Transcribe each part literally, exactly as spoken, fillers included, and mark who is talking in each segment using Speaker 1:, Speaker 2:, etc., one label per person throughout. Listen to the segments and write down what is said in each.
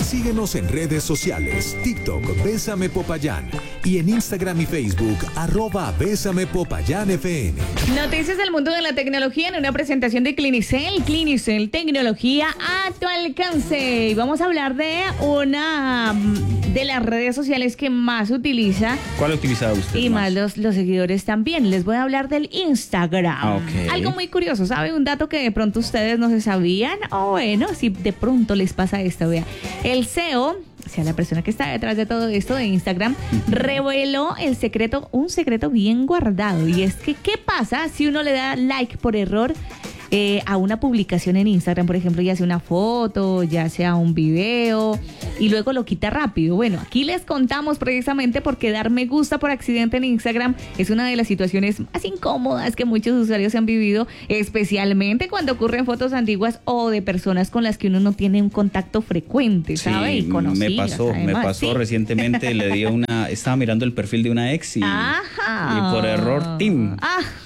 Speaker 1: Síguenos en redes sociales, TikTok, Bésame Popayán, y en Instagram y Facebook, arroba Bésame Popayán F M.
Speaker 2: Noticias del mundo de la tecnología en una presentación de Clinicel. Clinicel, tecnología a tu alcance. Y vamos a hablar de una de las redes sociales que más utiliza.
Speaker 3: ¿Cuál ha utilizado usted?
Speaker 2: Y más, más los, los seguidores también. Les voy a hablar del Instagram.
Speaker 3: Ah, okay.
Speaker 2: Algo muy curioso, ¿sabe? Un dato que de pronto ustedes no se sabían. O bueno, si de pronto les pasa esto, vea. El C E O, o sea, la persona que está detrás de todo esto de Instagram, uh-huh. reveló el secreto, un secreto bien guardado. Y es que, ¿qué pasa si uno le da like por error eh, a una publicación en Instagram? Por ejemplo, ya sea una foto, ya sea un video, y luego lo quita rápido. Bueno, aquí les contamos precisamente porque dar me gusta por accidente en Instagram es una de las situaciones más incómodas que muchos usuarios han vivido, especialmente cuando ocurren fotos antiguas o de personas con las que uno no tiene un contacto frecuente, ¿sabe?
Speaker 3: Sí,
Speaker 2: y conocidas,
Speaker 3: me pasó,
Speaker 2: además,
Speaker 3: me pasó
Speaker 2: ¿sí?
Speaker 3: recientemente, le di una, estaba mirando el perfil de una ex y,
Speaker 2: Ajá.
Speaker 3: y por error, Tim.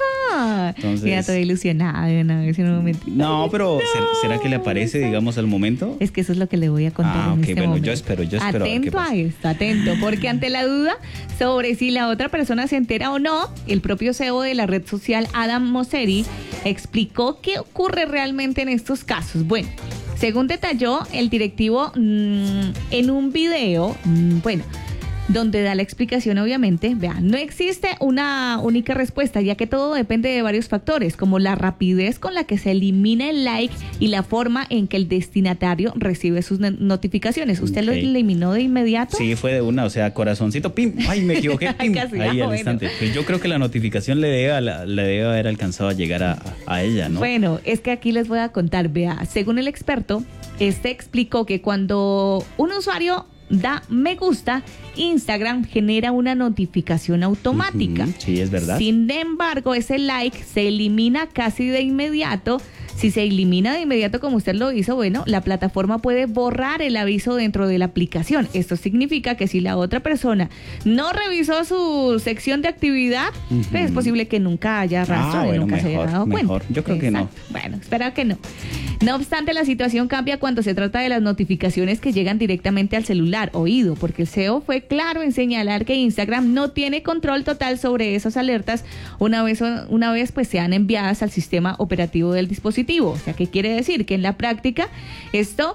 Speaker 2: Ajá.
Speaker 3: Entonces,
Speaker 2: ya estoy ilusionada de una vez en un momento.
Speaker 3: No, pero
Speaker 2: no,
Speaker 3: ¿será que le aparece, digamos, al momento?
Speaker 2: Es que eso es lo que le voy a contar
Speaker 3: ah,
Speaker 2: en
Speaker 3: okay,
Speaker 2: este
Speaker 3: bueno,
Speaker 2: momento.
Speaker 3: yo espero, yo espero.
Speaker 2: Atento a, a esto, atento, porque ante la duda sobre si la otra persona se entera o no, el propio C E O de la red social, Adam Mosseri, explicó qué ocurre realmente en estos casos. Bueno, según detalló el directivo mmm, en un video, mmm, bueno, donde da la explicación, obviamente, vean, no existe una única respuesta, ya que todo depende de varios factores, como la rapidez con la que se elimina el like y la forma en que el destinatario recibe sus notificaciones. ¿Usted okay. lo eliminó de inmediato?
Speaker 3: Sí, fue de una, o sea, corazoncito, pim, ay, me equivoqué, pim, Casi, ahí ah, al bueno. instante. Pues yo creo que la notificación le debe, le debe haber alcanzado a llegar a, a ella, ¿no?
Speaker 2: Bueno, es que aquí les voy a contar, vea, según el experto, este explicó que cuando un usuario da me gusta, Instagram genera una notificación automática.
Speaker 3: Uh-huh, sí, es verdad.
Speaker 2: Sin embargo, ese like se elimina casi de inmediato. Si se elimina de inmediato como usted lo hizo, bueno, la plataforma puede borrar el aviso dentro de la aplicación. Esto significa que si la otra persona no revisó su sección de actividad, uh-huh. pues es posible que nunca haya rastro,
Speaker 3: ah, bueno,
Speaker 2: nunca
Speaker 3: mejor,
Speaker 2: se haya dado
Speaker 3: mejor.
Speaker 2: cuenta.
Speaker 3: Yo creo
Speaker 2: Exacto.
Speaker 3: que no.
Speaker 2: Bueno, espero que no. No obstante, la situación cambia cuando se trata de las notificaciones que llegan directamente al celular, oído, porque el C E O fue claro en señalar que Instagram no tiene control total sobre esas alertas una vez, una vez pues sean enviadas al sistema operativo del dispositivo. O sea, ¿qué quiere decir? Que en la práctica esto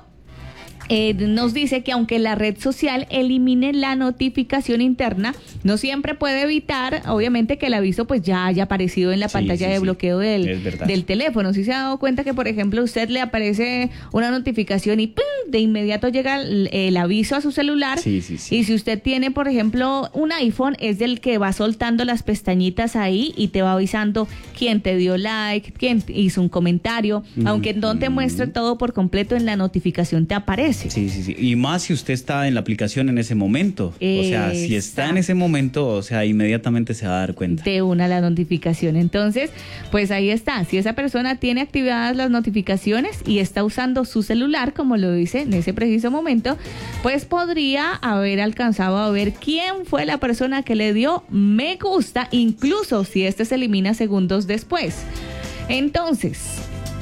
Speaker 2: Eh, nos dice que aunque la red social elimine la notificación interna, no siempre puede evitar, obviamente, que el aviso pues ya haya aparecido en la sí, pantalla sí, de bloqueo sí. del, del teléfono. Si se ha dado cuenta que, por ejemplo, a usted le aparece una notificación y ¡pum!, de inmediato llega el, el aviso a su celular.
Speaker 3: Sí, sí, sí.
Speaker 2: Y si usted tiene, por ejemplo, un iPhone, es del que va soltando las pestañitas ahí y te va avisando quién te dio like, quién hizo un comentario, mm, aunque no te muestre todo por completo, en la notificación te aparece.
Speaker 3: Sí, sí, sí. Y más si usted está en la aplicación en ese momento. Exacto. O sea, si está en ese momento, o sea, inmediatamente se va a dar cuenta.
Speaker 2: De una la notificación. Entonces, pues ahí está. Si esa persona tiene activadas las notificaciones y está usando su celular, como lo dice en ese preciso momento, pues podría haber alcanzado a ver quién fue la persona que le dio me gusta, incluso si este se elimina segundos después. Entonces,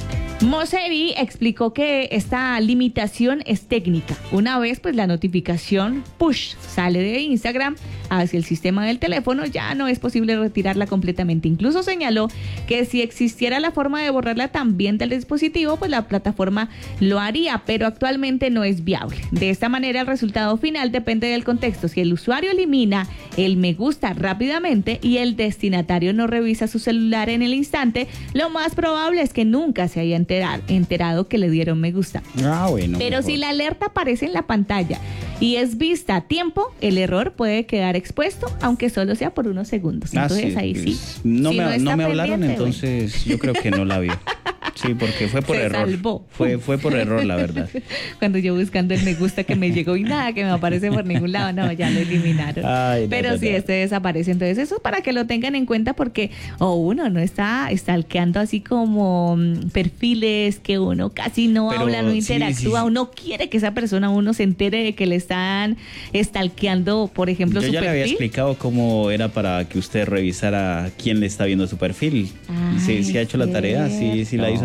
Speaker 2: Mosseri explicó que esta limitación es técnica. Una vez pues la notificación push sale de Instagram hacia el sistema del teléfono, ya no es posible retirarla completamente. Incluso señaló que si existiera la forma de borrarla también del dispositivo, pues la plataforma lo haría, pero actualmente no es viable. De esta manera, el resultado final depende del contexto. Si el usuario elimina el me gusta rápidamente y el destinatario no revisa su celular en el instante, lo más probable es que nunca se haya enterado enterado que le dieron me gusta.
Speaker 3: Ah, bueno.
Speaker 2: Pero mejor. Si la alerta aparece en la pantalla y es vista a tiempo, el error puede quedar expuesto, aunque solo sea por unos segundos. Entonces
Speaker 3: ah, sí,
Speaker 2: ahí sí.
Speaker 3: No
Speaker 2: si
Speaker 3: me, no no me hablaron,
Speaker 2: pendiente,
Speaker 3: entonces bueno. Yo creo que no la vi. Sí, porque fue por
Speaker 2: se
Speaker 3: error.
Speaker 2: Salvó.
Speaker 3: Fue, fue por error, la verdad.
Speaker 2: Cuando yo buscando el me gusta que me llegó y nada que me aparece por ningún lado, no, ya lo eliminaron. Ay, no, Pero no, si no. este desaparece, entonces eso es para que lo tengan en cuenta, porque o oh, uno no está stalkeando así como um, perfiles que uno casi no Pero, habla, no interactúa, sí, sí, sí. Uno quiere que esa persona uno se entere de que le están stalkeando, por ejemplo,
Speaker 3: yo
Speaker 2: su
Speaker 3: ya
Speaker 2: perfil.
Speaker 3: Le había explicado cómo era para que usted revisara quién le está viendo su perfil. Ay, sí, sí ha hecho la tarea, sí, sí la hizo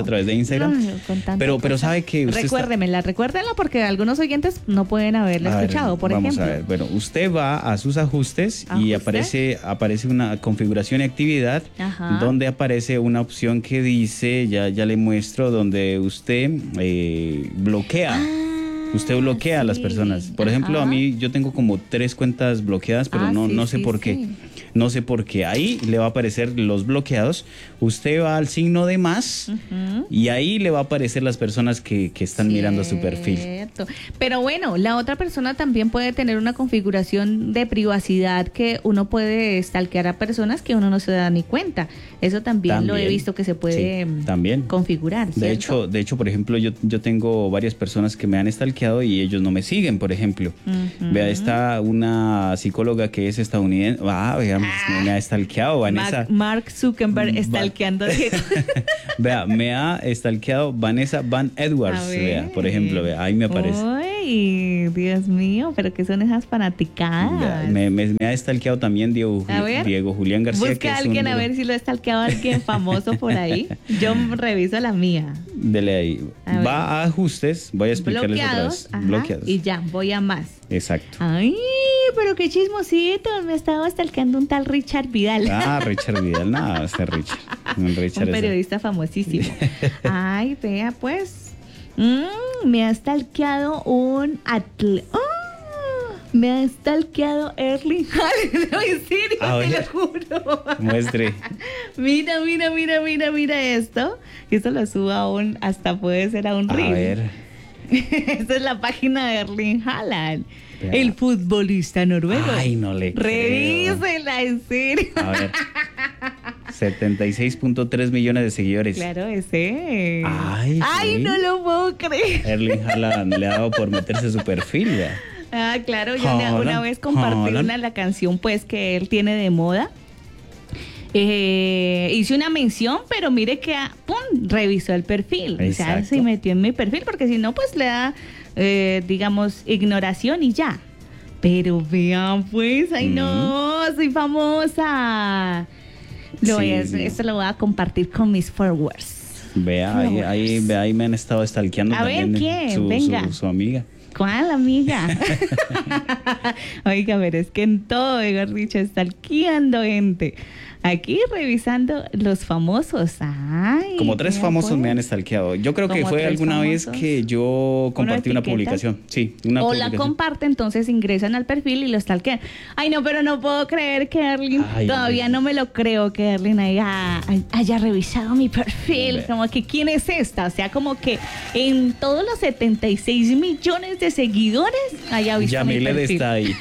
Speaker 3: través de Instagram. No, pero, pero sabe que usted
Speaker 2: Recuérdemela, está... recuérdenla porque algunos oyentes no pueden haberla a escuchado, ver, por
Speaker 3: vamos
Speaker 2: ejemplo.
Speaker 3: Vamos a ver, bueno, usted va a sus ajustes ¿Ajuste? y aparece, aparece una configuración y actividad, Ajá. donde aparece una opción que dice, ya, ya le muestro, donde usted eh, bloquea. Ah. Usted bloquea sí. a las personas. Por Ajá. ejemplo, a mí yo tengo como tres cuentas bloqueadas, pero ah, no, sí, no sé sí, por qué. Sí. No sé por qué. Ahí le va a aparecer los bloqueados. Usted va al signo de más uh-huh. y ahí le va a aparecer las personas que, que están Cierto. mirando su perfil.
Speaker 2: Pero bueno, la otra persona también puede tener una configuración de privacidad que uno puede stalkear a personas que uno no se da ni cuenta. Eso también, también. lo he visto que se puede sí, también. configurar. ¿cierto?
Speaker 3: De hecho, de hecho, por ejemplo, yo, yo tengo varias personas que me han stalkeado y ellos no me siguen, por ejemplo. Uh-huh. Vea, está una psicóloga que es estadounidense. Ah, vea, ah, me ha stalkeado, Vanessa.
Speaker 2: Mark, Mark Zuckerberg stalkeando.
Speaker 3: Vea, me ha stalkeado Vanessa Van Edwards, vea, por ejemplo, vea, ahí me aparece.
Speaker 2: Uy, Dios mío, pero ¿qué son esas fanaticadas?
Speaker 3: Vea, me, me, me ha stalkeado también Diego, Diego Julián García.
Speaker 2: Busca a alguien un... a ver si lo ha stalkeado alguien famoso por ahí. Yo reviso la mía.
Speaker 3: Dele ahí. A Va a ajustes, voy a explicarles otra vez.
Speaker 2: Ajá, bloqueados. Y ya, voy a más.
Speaker 3: Exacto.
Speaker 2: Ay, pero qué chismosito, me estaba stalkeando un tal Richard Vidal.
Speaker 3: Ah, Richard Vidal, nada, este Richard. Un, Richard
Speaker 2: un periodista ese. famosísimo. Ay, vea pues, mm, me ha stalkeado un atleta. Oh, me ha stalkeado Erling Haaland. No, en serio, ah, te lo juro.
Speaker 3: Muestre.
Speaker 2: Mira, mira, mira, mira, mira esto. Esto lo subo a un, hasta puede ser a un reel.
Speaker 3: A ver.
Speaker 2: Esta es la página de Erling Haaland, Vea. el futbolista noruego.
Speaker 3: Ay, no le
Speaker 2: Revísela, en serio.
Speaker 3: A ver. setenta y seis punto tres millones de seguidores.
Speaker 2: Claro, ese.
Speaker 3: Ay,
Speaker 2: Ay
Speaker 3: ¿sí?
Speaker 2: no lo puedo creer.
Speaker 3: Erling Haaland le ha dado por meterse su perfil, ¿ya?
Speaker 2: Ah, claro, yo Haaland, una vez compartí Haaland. una la canción pues que él tiene de moda. Eh, hice una mención, pero mire que pum, revisó el perfil. Exacto. O sea, se metió en mi perfil, porque si no, pues le da, eh, digamos, ignoración y ya. Pero vean, pues, ay mm. no, soy famosa. Lo sí, voy a, sí. Esto lo voy a compartir con mis followers.
Speaker 3: Vea, ahí, ahí, vea, ahí me han estado stalkeando
Speaker 2: a
Speaker 3: también.
Speaker 2: Ver, ¿quién?
Speaker 3: Su,
Speaker 2: Venga.
Speaker 3: Su, su amiga.
Speaker 2: ¿Cuál amiga? Oiga, pero es que en todo, mejor dicho, stalkeando gente. Aquí revisando los famosos. Ay,
Speaker 3: como tres famosos pues. me han stalkeado. Yo creo que fue alguna famosos. vez que yo compartí una, una publicación. Sí, una
Speaker 2: o
Speaker 3: publicación.
Speaker 2: la comparte, entonces ingresan al perfil y lo stalkean. Ay, no, pero no puedo creer que Erling, Ay, todavía ay. no me lo creo que Erling haya, haya revisado mi perfil. Como que, ¿quién es esta? O sea, como que en todos los setenta y seis millones de seguidores haya visto
Speaker 3: Yamile
Speaker 2: mi perfil.
Speaker 3: está ahí.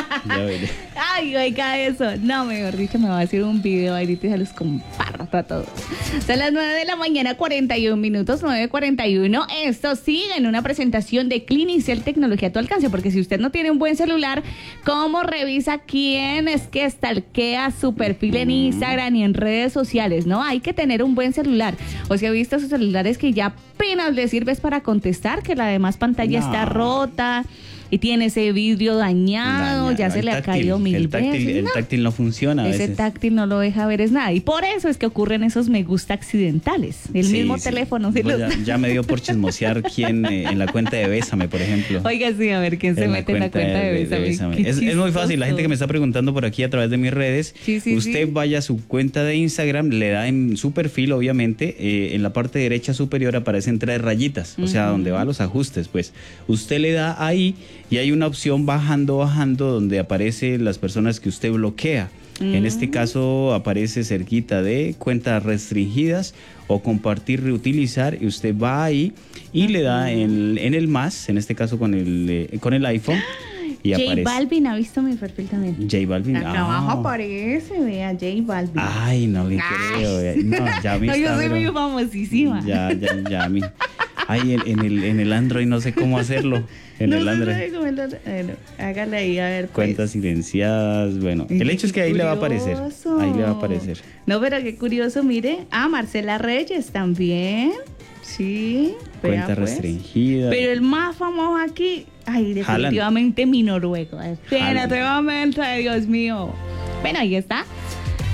Speaker 2: Ay, oiga eso. No, mejor dicho, me va a decir un video ahorita y se los comparto a todos. Son las nueve de la mañana, cuarenta y un minutos, nueve cuarenta y uno. Esto sigue en una presentación de Clinicel Tecnología a tu alcance, porque si usted no tiene un buen celular, ¿cómo revisa quién es que stalkea su perfil en Instagram y en redes sociales? No, hay que tener un buen celular. O sea, he visto esos celulares que ya apenas le sirves para contestar, que la demás pantalla no. está rota y tiene ese vidrio dañado, Daña, ya se le táctil, ha caído mil
Speaker 3: el táctil,
Speaker 2: veces.
Speaker 3: El
Speaker 2: no.
Speaker 3: táctil no funciona a
Speaker 2: Ese
Speaker 3: veces.
Speaker 2: táctil no lo deja ver es nada. Y por eso es que ocurren esos me gusta accidentales. El sí, mismo sí. teléfono. ¿sí?
Speaker 3: Pues ya, ya me dio por chismosear quién eh, en la cuenta de Bésame, por ejemplo.
Speaker 2: Oiga, sí, a ver quién se en mete en la cuenta de, de Bésame. De Bésame.
Speaker 3: Es, es muy fácil. La gente que me está preguntando por aquí a través de mis redes, sí, sí, usted sí. vaya a su cuenta de Instagram, le da en su perfil, obviamente, eh, en la parte derecha superior aparecen tres rayitas, uh-huh. o sea, donde va los ajustes, pues. Usted le da ahí y hay una opción bajando, bajando, donde aparece las personas que usted bloquea. Mm. En este caso aparece cerquita de cuentas restringidas o compartir, reutilizar, y usted va ahí y uh-huh. le da en, en el más, en este caso con el, eh, con el iPhone. Y
Speaker 2: J
Speaker 3: aparece.
Speaker 2: Balvin ha visto mi perfil también.
Speaker 3: J Balvin.
Speaker 2: Acá ah. abajo aparece, vea, J Balvin.
Speaker 3: Ay, no le creo. Vea. No, ya me
Speaker 2: no,
Speaker 3: está,
Speaker 2: yo soy
Speaker 3: pero...
Speaker 2: muy famosísima.
Speaker 3: Ya, ya, ya, a mí. Ay, en, en, el, en el Android no sé cómo hacerlo. En
Speaker 2: no
Speaker 3: el Android.
Speaker 2: Cómo el, bueno, hágale ahí, a ver. Pues.
Speaker 3: Cuentas silenciadas, bueno. El hecho es que ahí curioso. le va a aparecer. Ahí le va a aparecer.
Speaker 2: No, pero qué curioso, mire. Ah, Marcela Reyes también. Sí.
Speaker 3: Cuenta
Speaker 2: pues.
Speaker 3: restringida.
Speaker 2: Pero el más famoso aquí, ay, definitivamente Haaland. Mi noruego. Definitivamente, Dios mío. Bueno, ahí está.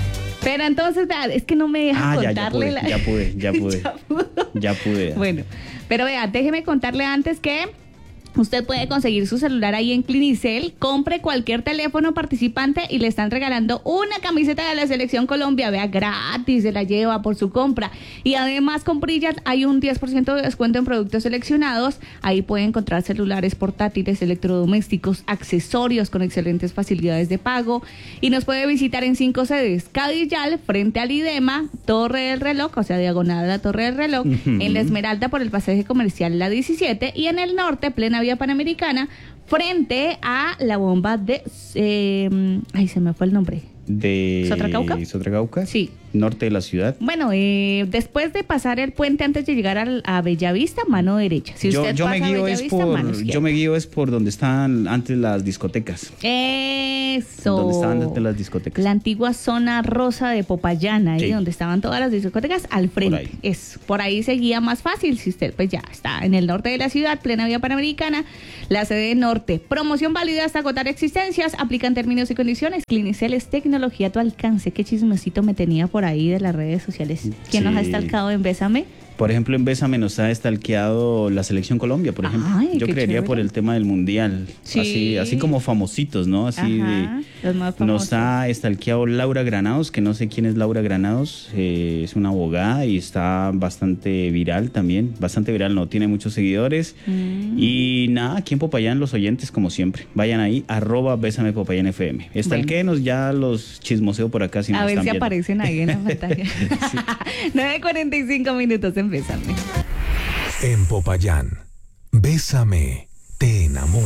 Speaker 2: Pero entonces, vea, es que no me deja
Speaker 3: ah,
Speaker 2: contarle.
Speaker 3: Ya, ya pude,
Speaker 2: la...
Speaker 3: ya pude, ya pude. ya pude.
Speaker 2: Bueno, pero vea, déjeme contarle antes que usted puede conseguir su celular ahí en Clinicel, compre cualquier teléfono participante y le están regalando una camiseta de la Selección Colombia, vea, gratis, se la lleva por su compra. Y además con Brillant hay un diez por ciento de descuento en productos seleccionados. Ahí puede encontrar celulares portátiles, electrodomésticos, accesorios con excelentes facilidades de pago. Y nos puede visitar en cinco sedes: Cadillal, frente al IDEMA, Torre del Reloj, o sea, diagonal a la Torre del Reloj, uh-huh. en La Esmeralda por el pasaje comercial La diecisiete, y en el norte, plena vía Panamericana, frente a la bomba de... Eh, ay, se me fue el nombre.
Speaker 3: ¿De
Speaker 2: Sotracauca?
Speaker 3: Sotracauca?
Speaker 2: Sí.
Speaker 3: Norte de la ciudad.
Speaker 2: Bueno, eh, después de pasar el puente antes de llegar al, a Bellavista, mano derecha. Si usted
Speaker 3: yo, yo
Speaker 2: pasa
Speaker 3: me guío
Speaker 2: a
Speaker 3: es
Speaker 2: Bellavista,
Speaker 3: por,
Speaker 2: mano izquierda.
Speaker 3: Yo me guío es por donde están antes las discotecas.
Speaker 2: Eso.
Speaker 3: Donde estaban antes las discotecas.
Speaker 2: La antigua zona rosa de Popayán, ahí sí. donde estaban todas las discotecas, al frente. Por ahí. Es, por ahí se guía más fácil si usted pues ya está en el norte de la ciudad, plena vía Panamericana, la sede norte. Promoción válida hasta agotar existencias, aplican términos y condiciones. Clinicel es tecnología a tu alcance. Qué chismecito me tenía por ahí de las redes sociales. ¿Quién sí. nos ha estalcado en Bésame?
Speaker 3: Por ejemplo, en Bésame nos ha estalqueado la Selección Colombia, por ejemplo.
Speaker 2: Ay,
Speaker 3: yo creería
Speaker 2: chévere.
Speaker 3: por el tema del Mundial.
Speaker 2: Sí.
Speaker 3: Así, así como famositos, ¿no? Así
Speaker 2: Ajá,
Speaker 3: de,
Speaker 2: los más famosos.
Speaker 3: Nos ha estalqueado Laura Granados, que no sé quién es Laura Granados. Eh, es una abogada y está bastante viral también. Bastante viral, no, tiene muchos seguidores. Mm. Y nada, aquí en Popayán los oyentes, como siempre. Vayan ahí, arroba Bésame Popayán F M. Estalquéenos, bueno. ya los chismoseo por acá. Si
Speaker 2: A
Speaker 3: nos
Speaker 2: ver
Speaker 3: están
Speaker 2: si
Speaker 3: viendo.
Speaker 2: aparecen ahí en la pantalla. sí. nueve cuarenta y cinco minutos en Bésame.
Speaker 1: En Popayán, Bésame, te enamoro.